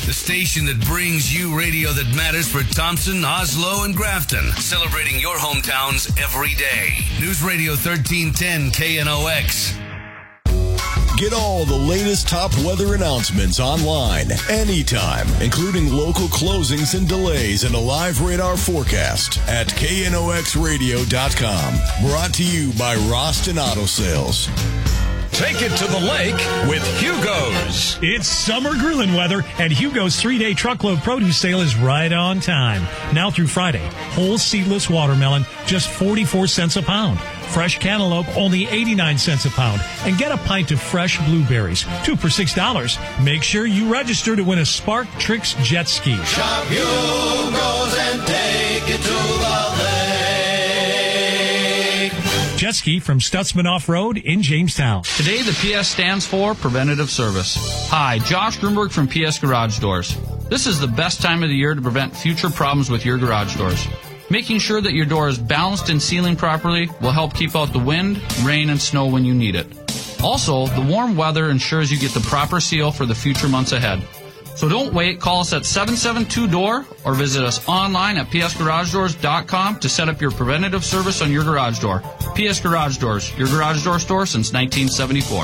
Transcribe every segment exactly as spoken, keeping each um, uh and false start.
the station that brings you radio that matters for Thompson, Oslo, and Grafton. Celebrating your hometowns every day. News Radio thirteen ten K N O X. Get all the latest top weather announcements online, anytime, including local closings and delays and a live radar forecast at K N O X radio dot com. Brought to you by Roston Auto Sales. Take it to the lake with Hugo's. It's summer grilling weather, and Hugo's three-day truckload produce sale is right on time. Now through Friday, whole seedless watermelon, just forty-four cents a pound. Fresh cantaloupe, only eighty-nine cents a pound. And get a pint of fresh blueberries, two for six dollars. Make sure you register to win a Spark Tricks jet ski. Shop Hugo's and take it to the lake. Jet ski from Stutzman Off-Road in Jamestown. Today, the P S stands for Preventative Service. Hi, Josh Grunberg from P S Garage Doors. This is the best time of the year to prevent future problems with your garage doors. Making sure that your door is balanced and sealing properly will help keep out the wind, rain, and snow when you need it. Also, the warm weather ensures you get the proper seal for the future months ahead. So don't wait. Call us at seven seven two D O O R or visit us online at P S garage doors dot com to set up your preventative service on your garage door. P S Garage Doors, your garage door store since nineteen seventy-four.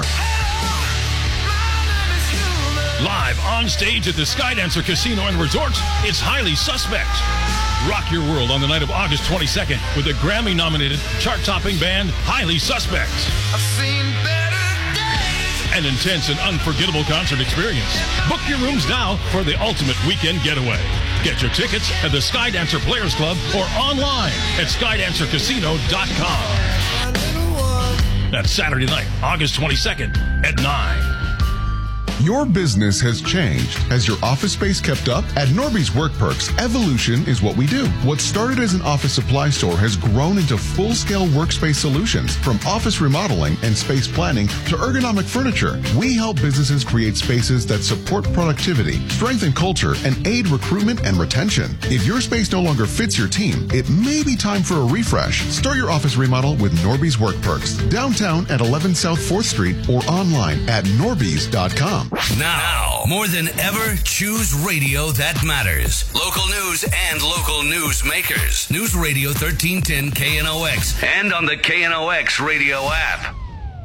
Live on stage at the Skydancer Casino and Resort, it's Highly Suspect. Rock your world on the night of August twenty-second with the Grammy-nominated, chart-topping band Highly Suspect. I've seen better days. An intense and unforgettable concert experience. Book your rooms now for the ultimate weekend getaway. Get your tickets at the Skydancer Players Club or online at skydancer casino dot com. That's Saturday night, August twenty-second at nine. Your business has changed. Has your office space kept up? At Norby's Work Perks, evolution is what we do. What started as an office supply store has grown into full-scale workspace solutions. From office remodeling and space planning to ergonomic furniture, we help businesses create spaces that support productivity, strengthen culture, and aid recruitment and retention. If your space no longer fits your team, it may be time for a refresh. Start your office remodel with Norby's Work Perks. Downtown at eleven South fourth Street or online at norbys dot com. Now, more than ever, choose radio that matters. Local news and local news makers. News Radio thirteen ten K N O X and on the K N O X radio app.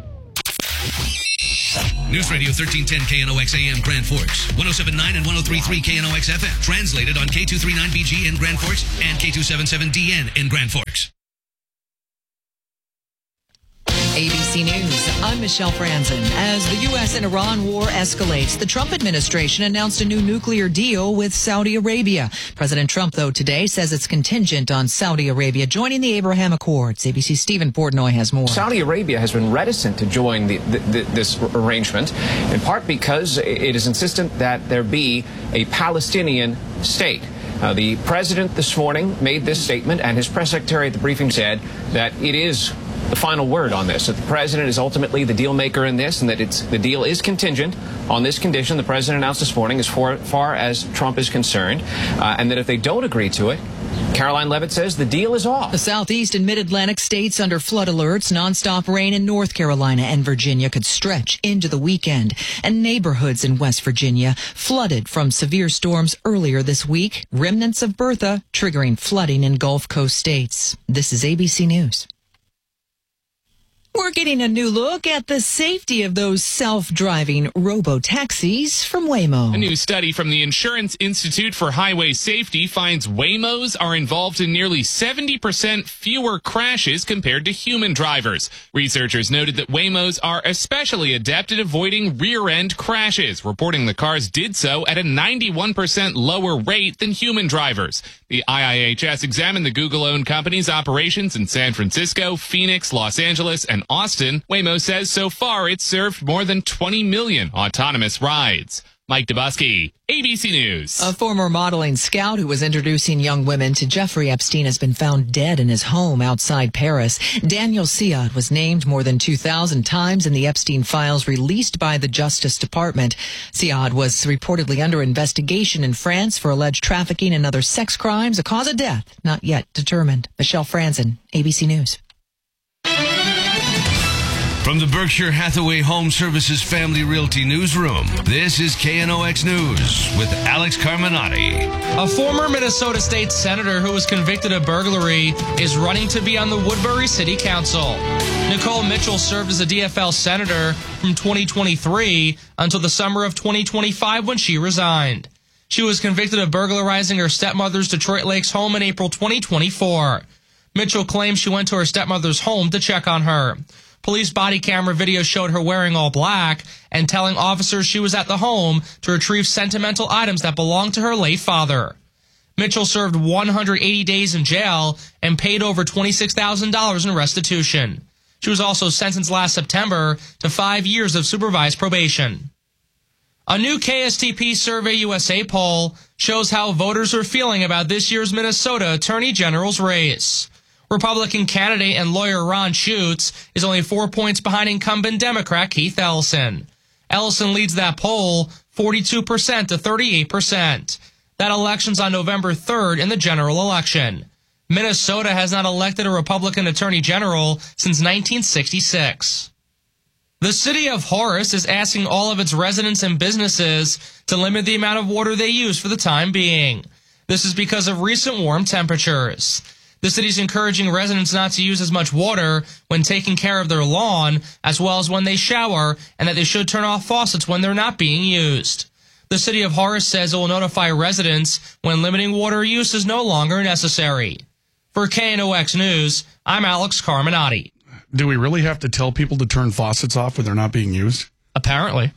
News Radio thirteen ten K N O X A M Grand Forks, one oh seven point nine and one oh three point three K N O X F M. Translated on K two thirty-nine B G in Grand Forks and K two seventy-seven D N in Grand Forks. A B C News, I'm Michelle Franzen. As the U S and Iran war escalates, the Trump administration announced a new nuclear deal with Saudi Arabia. President Trump, though, today says it's contingent on Saudi Arabia joining the Abraham Accords. A B C's Stephen Portnoy has more. Saudi Arabia has been reticent to join the, the, the, this arrangement, in part because it is insistent that there be a Palestinian state. Uh, the president this morning made this statement, and his press secretary at the briefing said that it is the final word on this, that the president is ultimately the deal maker in this, and that it's the deal is contingent on this condition the president announced this morning as far, far as Trump is concerned, uh, and that if they don't agree to it, Caroline Levitt says the deal is off. The Southeast and Mid-Atlantic states under flood alerts. Nonstop rain in North Carolina and Virginia could stretch into the weekend. And neighborhoods in West Virginia flooded from severe storms earlier this week. Remnants of Bertha triggering flooding in Gulf Coast states. This is A B C News. We're getting a new look at the safety of those self-driving robo-taxis from Waymo. A new study from the Insurance Institute for Highway Safety finds Waymos are involved in nearly seventy percent fewer crashes compared to human drivers. Researchers noted that Waymos are especially adept at avoiding rear-end crashes, reporting the cars did so at a ninety-one percent lower rate than human drivers. The I I H S examined the Google-owned company's operations in San Francisco, Phoenix, Los Angeles, and Austin. Waymo says so far it's served more than twenty million autonomous rides. Mike Dubusky, A B C News. A former modeling scout who was introducing young women to Jeffrey Epstein has been found dead in his home outside Paris. Daniel Siad was named more than two thousand times in the Epstein files released by the Justice Department. Siad was reportedly under investigation in France for alleged trafficking and other sex crimes. A cause of death not yet determined. Michelle Franzen, A B C News. From the Berkshire Hathaway Home Services Family Realty Newsroom, this is K N O X News with Alex Carminati. A former Minnesota State Senator who was convicted of burglary is running to be on the Woodbury City Council. Nicole Mitchell served as a D F L Senator from twenty twenty-three until the summer of twenty twenty-five when she resigned. She was convicted of burglarizing her stepmother's Detroit Lakes home in April twenty twenty-four. Mitchell claims she went to her stepmother's home to check on her. Police body camera video showed her wearing all black and telling officers she was at the home to retrieve sentimental items that belonged to her late father. Mitchell served one hundred eighty days in jail and paid over twenty-six thousand dollars in restitution. She was also sentenced last September to five years of supervised probation. A new K S T P Survey U S A poll shows how voters are feeling about this year's Minnesota Attorney General's race. Republican candidate and lawyer Ron Schutz is only four points behind incumbent Democrat Keith Ellison. Ellison leads that poll forty-two percent to thirty-eight percent. That election's on November third in the general election. Minnesota has not elected a Republican attorney general since nineteen sixty-six. The city of Horace is asking all of its residents and businesses to limit the amount of water they use for the time being. This is because of recent warm temperatures. The city's encouraging residents not to use as much water when taking care of their lawn, as well as when they shower, and that they should turn off faucets when they're not being used. The city of Horace says it will notify residents when limiting water use is no longer necessary. For K N O X News, I'm Alex Carminati. Do we really have to tell people to turn faucets off when they're not being used? Apparently.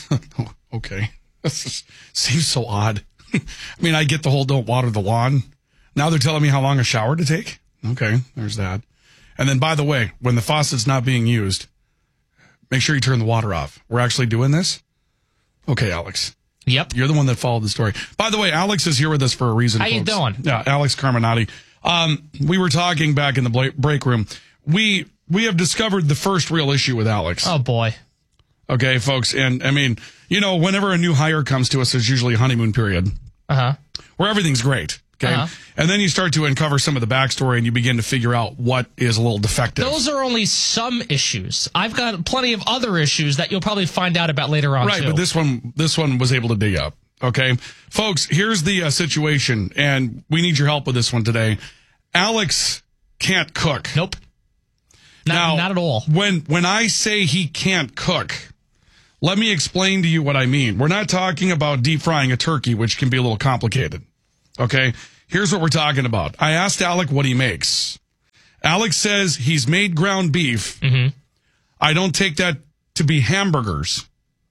Okay. This just seems so odd. I mean, I get the whole don't water the lawn. Now they're telling me how long a shower to take? Okay, there's that. And then, by the way, when the faucet's not being used, make sure you turn the water off. We're actually doing this? Okay, Alex. Yep. You're the one that followed the story. By the way, Alex is here with us for a reason, How folks. you doing? Yeah, Alex Carminati. Um, we were talking back in the break room. We we have discovered the first real issue with Alex. Oh, boy. Okay, folks. And, I mean, you know, whenever a new hire comes to us, there's usually a honeymoon period. Uh-huh. Where everything's great. Okay. Uh-huh. And then you start to uncover some of the backstory and you begin to figure out what is a little defective. Those are only some issues. I've got plenty of other issues that you'll probably find out about later on, right, too. But this one, this one was able to dig up. Okay. Folks, here's the uh, situation, and we need your help with this one today. Alex can't cook. Nope. Not, now, not at all. When, when I say he can't cook, let me explain to you what I mean. We're not talking about deep frying a turkey, which can be a little complicated. Okay, here's what we're talking about. I asked Alec what he makes. Alex says he's made ground beef. Mm-hmm. I don't take that to be hamburgers.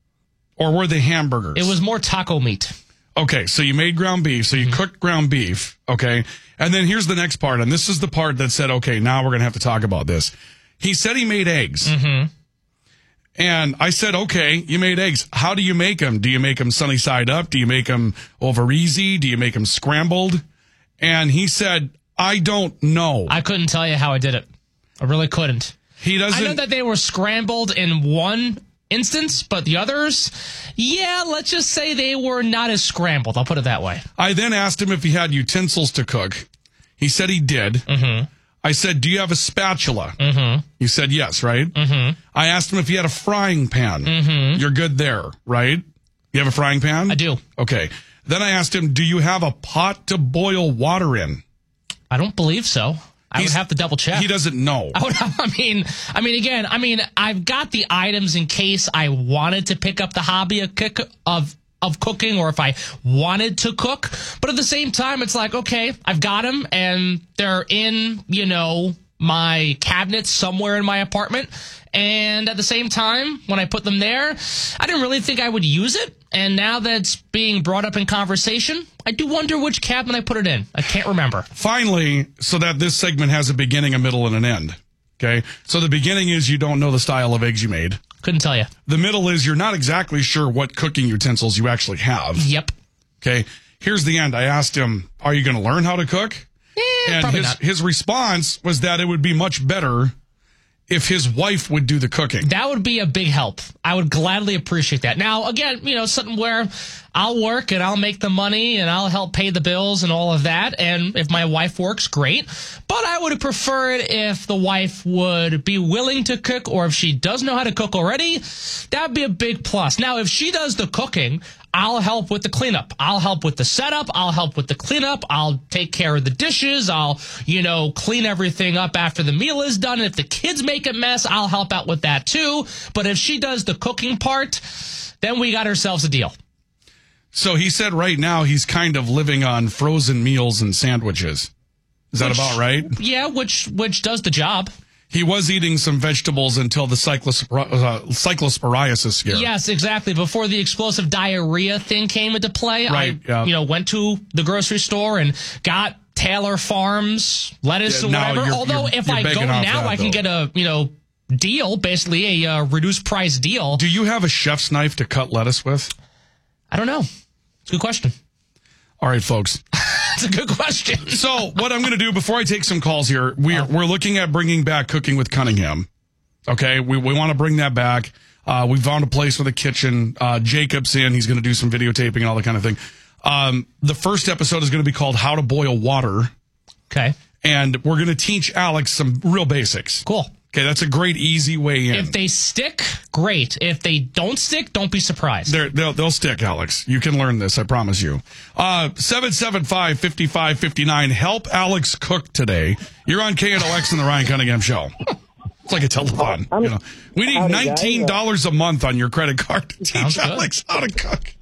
Or were they hamburgers? It was more taco meat. Okay, so you made ground beef, so you mm-hmm. cooked ground beef, okay? And then here's the next part, and this is the part that said, okay, now we're going to have to talk about this. He said he made eggs. Mm-hmm. And I said, okay, you made eggs. How do you make them? Do you make them sunny side up? Do you make them over easy? Do you make them scrambled? And he said, I don't know. I couldn't tell you how I did it. I really couldn't. He doesn't. I know that they were scrambled in one instance, but the others, yeah, let's just say they were not as scrambled. I'll put it that way. I then asked him if he had utensils to cook. He said he did. Mm-hmm. I said, do you have a spatula? Mm-hmm. You said yes, right? Mm-hmm. I asked him if he had a frying pan. Mm-hmm. You're good there, right? You have a frying pan? I do. Okay. Then I asked him, do you have a pot to boil water in? I don't believe so. I He's, would have to double check. He doesn't know. I, would, I mean, I mean, again, I mean, I've got the items in case I wanted to pick up the hobby of cook, of of cooking, or if I wanted to cook. But at the same time, it's like, okay, I've got them, and they're in, you know, my cabinets somewhere in my apartment. And at the same time, when I put them there, I didn't really think I would use it. And now that it's being brought up in conversation, I do wonder which cabinet I put it in. I can't remember. Finally, so that this segment has a beginning, a middle, and an end. Okay? So the beginning is you don't know the style of eggs you made. Couldn't tell you. The middle is you're not exactly sure what cooking utensils you actually have. Yep. Okay? Here's the end. I asked him, are you going to learn how to cook? Eh, and probably his, not. his response was that it would be much better if his wife would do the cooking. That would be a big help. I would gladly appreciate that. Now, again, you know, something where I'll work and I'll make the money and I'll help pay the bills and all of that. And if my wife works, great. But I would prefer it if the wife would be willing to cook, or if she does know how to cook already, that would be a big plus. Now, if she does the cooking, I'll help with the cleanup. I'll help with the setup. I'll help with the cleanup. I'll take care of the dishes. I'll, you know, clean everything up after the meal is done. And if the kids make a mess, I'll help out with that too. But if she does the cooking part, then we got ourselves a deal. So he said right now he's kind of living on frozen meals and sandwiches. Is that Which, about right? Yeah, which which does the job. He was eating some vegetables until the cyclospor- uh, cyclosporiasis scare. Yes, exactly. Before the explosive diarrhea thing came into play, right, I yeah. you know, went to the grocery store and got Taylor Farms lettuce Yeah, or now whatever. you're- Although you're- if you're I go begging off now, that, I can though. get a, you know, deal, basically a uh, reduced price deal. Do you have a chef's knife to cut lettuce with? I don't know. It's a good question. All right, folks. It's a good question. So what I'm going to do before I take some calls here, we're, we're looking at bringing back Cooking with Cunningham. Okay, we, we want to bring that back. Uh, we found a place with a kitchen. Uh, Jacob's in. He's going to do some videotaping and all that kind of thing. Um, the first episode is going to be called How to Boil Water. Okay. And we're going to teach Alex some real basics. Cool. Okay, that's a great, easy way in. If they stick, great. If they don't stick, don't be surprised. They're, they'll, they'll stick, Alex. You can learn this, I promise you. Uh, seven seven five, five five five nine. Help Alex cook today. You're on K N O X and the Ryan Cunningham Show. It's like a telethon. You know. We need nineteen dollars a month on your credit card to teach Alex how to cook.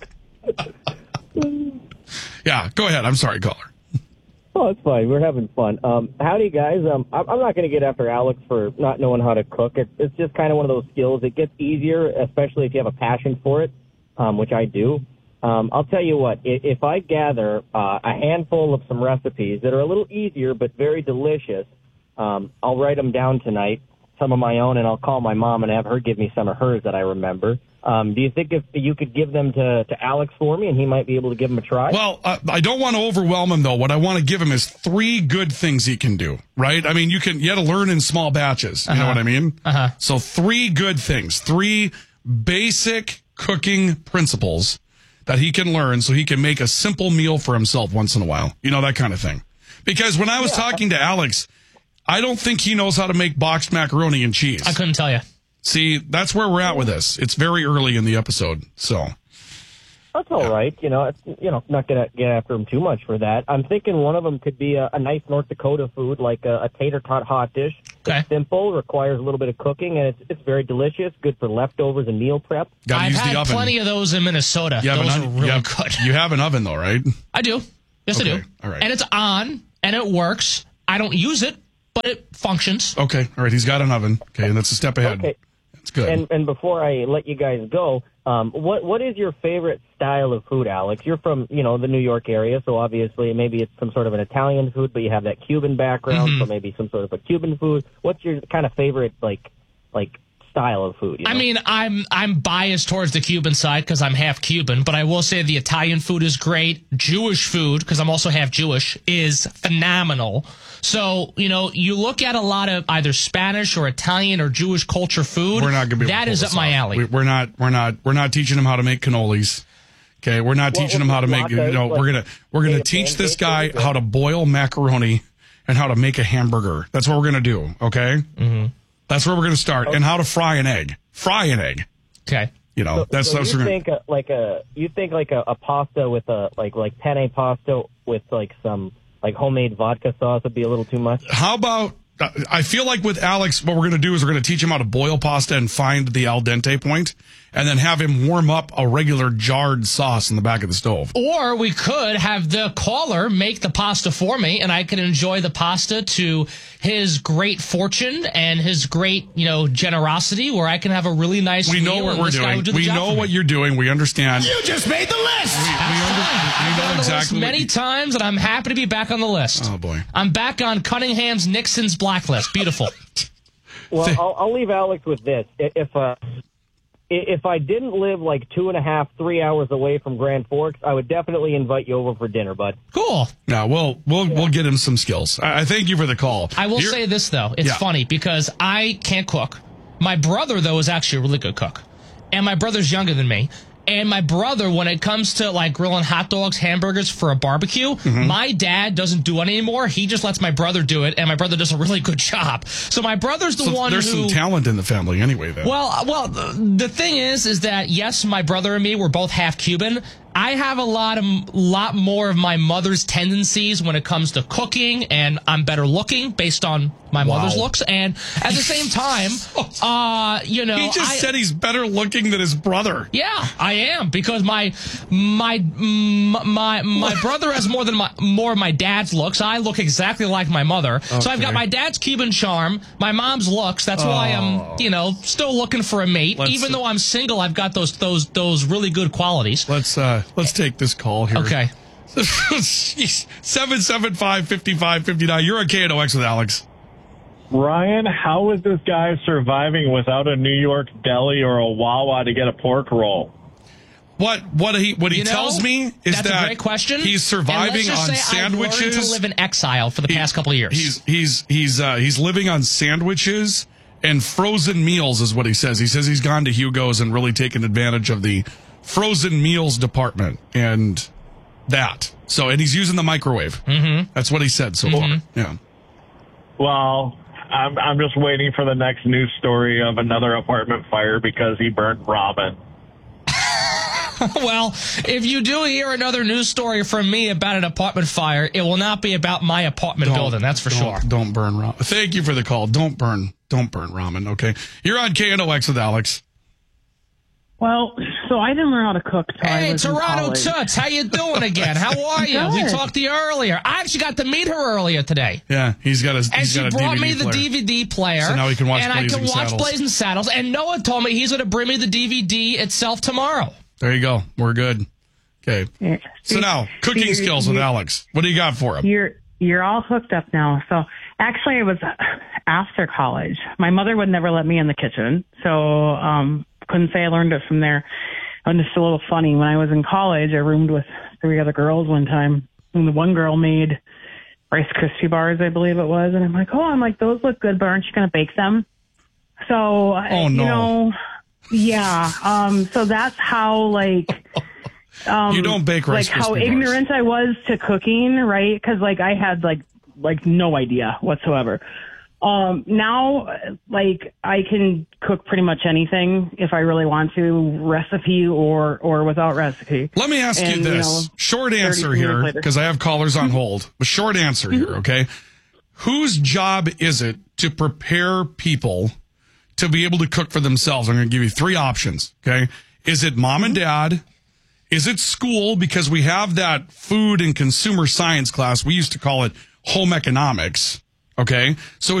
Yeah, go ahead. I'm sorry, caller. Oh, it's fine. We're having fun. Um, howdy, guys. Um, I'm I'm not going to get after Alex for not knowing how to cook. It's, it's just kind of one of those skills. It gets easier, especially if you have a passion for it, um, which I do. Um, I'll tell you what, if, if I gather uh, a handful of some recipes that are a little easier but very delicious, um, I'll write them down tonight, some of my own, and I'll call my mom and have her give me some of hers that I remember. Um, do you think if you could give them to, to Alex for me and he might be able to give them a try? Well, uh, I don't want to overwhelm him, though. What I want to give him is three good things he can do, right? I mean, you can you got to learn in small batches. You Uh-huh. know what I mean? Uh-huh. So three good things, three basic cooking principles that he can learn so he can make a simple meal for himself once in a while. You know, that kind of thing. Because when I was yeah. talking to Alex, I don't think he knows how to make boxed macaroni and cheese. I couldn't tell you. See, that's where we're at with this. It's very early in the episode, so. That's all right. You know, it's, you know, not going to get after him too much for that. I'm thinking one of them could be a, a nice North Dakota food, like a, a tater tot hot dish. Okay. It's simple, requires a little bit of cooking, and it's it's very delicious, good for leftovers and meal prep. Gotta I've use had the oven. plenty of those in Minnesota. You have Those an are oven- really you have, good. You have an oven, though, right? I do. Yes, Okay, I do. all right. And it's on, and it works. I don't use it, but it functions. Okay, all right. He's got an oven. Okay, and that's a step ahead. Okay. That's good. And and before I let you guys go, um, what what is your favorite style of food, Alex? You're from, you know, the New York area, so obviously maybe it's some sort of an Italian food, but you have that Cuban background, Mm-hmm. so maybe some sort of a Cuban food. What's your kind of favorite, like, like style of food? You know? I mean, I'm I'm biased towards the Cuban side because I'm half Cuban, but I will say the Italian food is great. Jewish food, because I'm also half Jewish, is phenomenal. So, you know, you look at a lot of either Spanish or Italian or Jewish culture food. We're not going to be able That to pull is this up my off. alley. We, we're not. We're not. We're not teaching him how to make cannolis. Okay, we're not Well, teaching him how to make. You lattes, know, like we're gonna we're gonna potato teach this pancakes, guy how to boil macaroni and how to make a hamburger. That's what we're gonna do. Okay. Mm-hmm. That's where we're gonna start, and how to fry an egg. Fry an egg. Okay. You know, So, that's so that's you we're gonna. think a, like a you think like a, a pasta with a like like penne pasta with like some like homemade vodka sauce would be a little too much? How about? I feel like with Alex, what we're going to do is we're going to teach him how to boil pasta and find the al dente point, and then have him warm up a regular jarred sauce in the back of the stove. Or we could have the caller make the pasta for me, and I can enjoy the pasta to his great fortune and his great, you know, generosity, where I can have a really nice We know meal what and we're this guy doing. would do the We job know for what me. you're doing. We understand. You just made the list. We, we, under, we I've know done the list exactly. what many you- times, and I'm happy to be back on the list. Oh boy. I'm back on Cunningham's Nixon's blacklist. Beautiful. Well, I'll, I'll leave Alex with this. I- If uh, if I didn't live like two and a half, three hours away from Grand Forks, I would definitely invite you over for dinner, bud. Cool. Yeah, we'll we'll yeah. we'll get him some skills. I, I thank you for the call. I will You're, say this though, it's yeah. funny because I can't cook. My brother though is actually a really good cook, and my brother's younger than me. And my brother, when it comes to like grilling hot dogs, hamburgers for a barbecue, mm-hmm. my dad doesn't do it anymore. He just lets my brother do it, and my brother does a really good job. So my brother's the so one there's who... There's some talent in the family anyway, then. Well, well, the thing is, is that, yes, my brother and me were both half Cuban. I have a lot of, lot more of my mother's tendencies when it comes to cooking, and I'm better looking based on my wow. mother's looks. And at the same time, uh, you know, he just I, said he's better looking than his brother. Yeah, I am, because my my my my brother has more than my more of my dad's looks. I look exactly like my mother, okay. so I've got my dad's Cuban charm, my mom's looks. That's oh. why I'm, you know, still looking for a mate. Let's, Even though I'm single, I've got those those those really good qualities. Let's uh. Let's take this call here. Okay. seven seven five, five five five nine. You're on K N O X with Alex. Ryan, how is this guy surviving without a New York deli or a Wawa to get a pork roll? What what he what he you know, tells me is that's that a great question. He's surviving on say sandwiches. I've learned to live in exile for the he, past couple of years. He's he's he's uh, he's living on sandwiches and frozen meals is what he says. He says he's gone to Hugo's and really taken advantage of the frozen meals department and that. So, and he's using the microwave. Mm-hmm. That's what he said so mm-hmm. far. Yeah. Well, I'm I'm just waiting for the next news story of another apartment fire because he burnt Robin. Well, if you do hear another news story from me about an apartment fire, it will not be about my apartment don't, building. That's for don't, sure. Don't burn ramen. Thank you for the call. Don't burn. Don't burn ramen. Okay. You're on K N O X with Alex. Well, so I didn't learn how to cook. Till hey, I was Toronto in Toots, how you doing again? How are you? We talked to you earlier. I actually got to meet her earlier today. Yeah, he's got a. He's and she got a brought D V D me the player. D V D player. So now we can watch and Blazing I can watch Saddles. Blazing Saddles. And Noah told me he's going to bring me the D V D itself tomorrow. There you go. We're good. Okay. Yeah. So now, cooking you're, skills you're, with Alex. What do you got for him? You're you're all hooked up now. So actually, it was after college. My mother would never let me in the kitchen, so um, couldn't say I learned it from there. And it's a little funny. When I was in college, I roomed with three other girls one time, and the one girl made Rice Krispie bars, I believe it was, and I'm like, oh, I'm like, those look good, but aren't you going to bake them? So, oh, I, no. you know, yeah. Um, so that's how, like, um, you don't bake Rice like Krispie how bars. ignorant I was to cooking, right? Because like I had like like no idea whatsoever. Um, now, like, I can cook pretty much anything if I really want to, recipe or, or without recipe. Let me ask and, you this. You know, short answer here, because I have callers on hold. A short answer here, okay? Whose job is it to prepare people to be able to cook for themselves? I'm going to give you three options, okay? Is it mom and dad? Is it school? Because we have that food and consumer science class. We used to call it home economics, okay? So